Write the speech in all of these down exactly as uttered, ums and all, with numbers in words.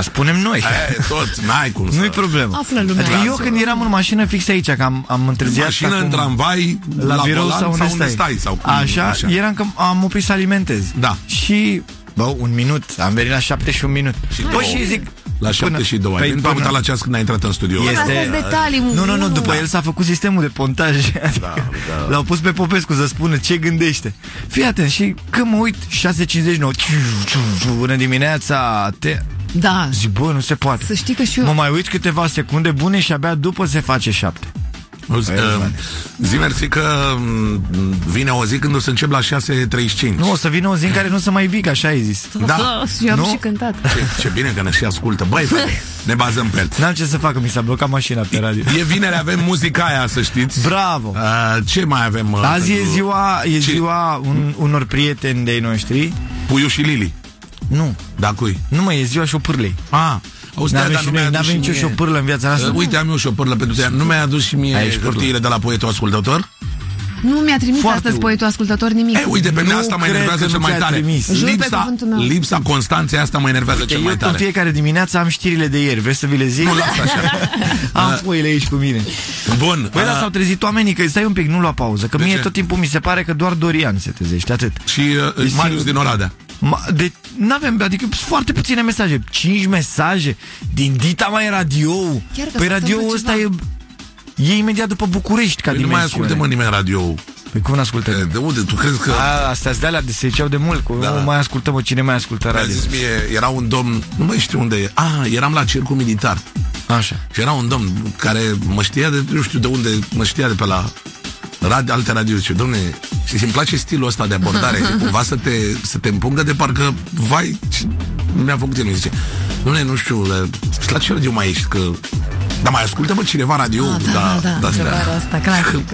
Că spunem noi. E, tot, n-ai cum să... Nu-i problemă. Află lumea. Adică eu când eram în mașină fix aici, că am, am întârziat... Mașină, acum, în tramvai, la, la birou sau unde, sau unde stai, stai sau cum, așa, așa, eram că am oprit să alimentez. Da. Și, bă, un minut, am venit la șapte și un minut. Și bă, și zic... La șapte și două. Ai venit, am uitat la ceas când ai intrat în studio. Este... detalii, nu, nu, nu, după el s-a făcut sistemul de pontaj. Da, da. L-au pus pe Popescu să spună ce gândește. Fii atent, și când mă uit șase cincizeci și nouă, bună dimineața, te... Da. Zic, bă, nu se poate. Să știi că și eu... Mă mai uit câteva secunde bune și abia după se face șapte. Zi mersi că vine o zi când o să încep la șase treizeci și cinci. Nu, o să vină o zi în care nu o să mai vii, așa ai zis. Da, eu am și cântat. Ce, ce bine că ne și ascultă. Băi, ne bazăm pe el. N-am ce să fac, mi s-a blocat mașina pe radio. E vineri, avem muzica aia, să știți. Bravo. uh, Ce mai avem? Uh, Azi pentru... e ziua, e ce? ziua un, unor prieteni de-ai noștri. Puiu și Lili. Nu. Da, cui? Nu mai e ziua șopârlei. Ah, auzi, n-avem și noi, n-avem nicio șopârlă în viața noastră. uh, Uite, am eu șopârlă pentru tine. Nu mi-ai adus și mie hârtiile de la Poetul Ascultător? Nu mi-a trimis Foarte astăzi bun. Poetul Ascultător nimic. E, uite, pe mine Nu asta mă cred enervează că cel nu mai ți-a tare. trimis. Jur pe Lipsa, cuvântul meu. lipsa Constanței, asta mă enervează cel Eu mai tare. în fiecare dimineață am știrile de ieri. Vrei să vi le zic? Nu, lasă așa. Am foile aici cu mine. Bun. Băi, dar s-au trezit oamenii, că stai un pic, nu lua pauză. Că De mie ce? tot timpul mi se pare că doar Dorian se trezește, atât. Și uh, Marius din Oradea. Ma, de, n-avem, adică foarte puține mesaje. Cinci mesaje din Dita mai radio. Chiar că Păi s-a radio întâmplat ăsta e, e imediat după București ca Păi nu mai dimensiune. ascultă, mă, nimeni radio. Păi cum n-ascultă? De unde? Tu crezi că... A, astea de alea de se ziceau de mult, cu Da. nu mai ascultă, mă, cine mai ascultă Mi-a radio? zis mie, era un domn, nu mai știu unde e. Ah, eram la Circul Militar. Așa. Și era un domn care mă știa de, nu știu de unde, mă știa de pe la radio, alte radio. Zice, domne, și îmi place stilul ăsta de abordare, de cumva să te, să te împungă de parcă, vai, ce mi-a făcut el. Mi zice, domne, nu știu, la, la ce radio mai ești, că... Dar mai ascultă, mă, cineva radio? Ah, da, da, da, da, întrebarea asta, clasică.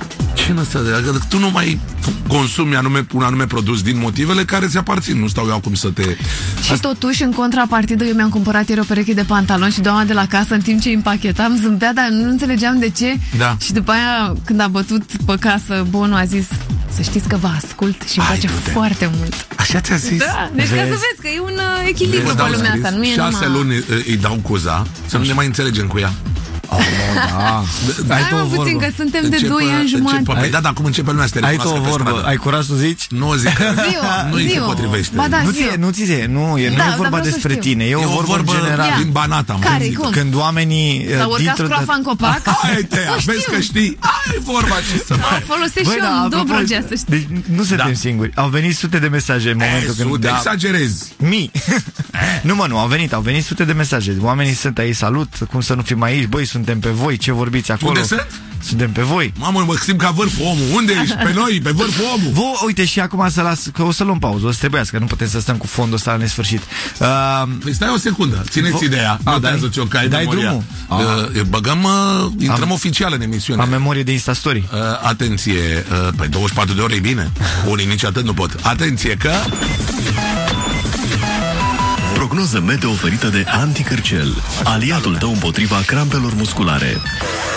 Ce năstă de că tu nu mai consumi anume, un anume produs din motivele care ți aparțin. Nu stau eu acum să te... Și totuși, în contrapartidă, eu mi-am cumpărat ieri o pereche de pantaloni și doamna de la casă, în timp ce îi împachetam, zâmbea, dar nu înțelegeam de ce. Da. Și după aia, când a bătut pe casă, bonul a zis, să știți că vă ascult și îmi Ai, place du-te. foarte mult. Așa ți-a zis? Da, deci ca să vezi că e un uh, echilibru pe lumea asta, nu e șase numai... luni îi dau cuza să nu ne mai înțelegem cu ea. Oh, da. Stai mă puțin, că suntem de doi ani jumătate. Păi da, dar cum începe lumea să te Ai tu recunoască o pe vorbă, stradă? ai curaj să zici? Nu zic că Zi-o, nu îi se zi-o. potrivește. Ba da, Nu zi-o. ție, nu ție, nu, e, nu Da, e dar vorba vreau să despre știu. tine, e o, E o vorbă, vorbă generală. din Banata, mă. Care, Când- cum? Când oamenii S-a urcat dintr-o scroafa dată- în copac? Hai te, vezi că știi? Ai vorba ce să mai... Folosești Băi, și da, eu în apropo, Dobrogea, să știi. deci nu suntem Da. singuri. Au venit sute de mesaje în momentul E, când... sute, exagerezi. Mii. Nu mă, nu, au venit, au venit sute de mesaje. Oamenii sunt aici, salut, cum să nu fim aici, băi, suntem pe voi, ce vorbiți acolo? Unde sunt? Suntem pe voi. Mamă, mă simt ca vârful omul. Unde ești? Pe noi, pe vârful omul. Vă, uite, și acum să las, că o să luăm pauză, o să trebuiască, că nu putem să stăm cu fondul ăsta la nesfârșit. Uh, Păi stai o secundă, țineți ideea. A, Notează-ți o cai de dai memoria. drumul? Uh, băgăm, uh, intrăm Am- oficial în emisiune. am memorie de Instastory. Uh, atenție, uh, pe douăzeci și patru de ore e bine. Unii nici atât nu pot. Atenție că... Prognoză meteo oferită de Anticârcel, aliatul tău împotriva crampelor musculare.